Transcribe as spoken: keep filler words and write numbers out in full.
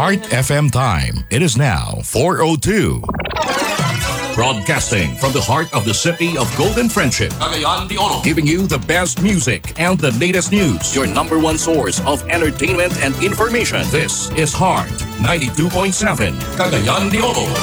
Heart F M time. It is now four oh two. Broadcasting from the heart of the city of Golden Friendship. Cagayan de Oro. Giving you the best music and the latest news. Your number one source of entertainment and information. This is Heart ninety-two point seven. Cagayan de Oro.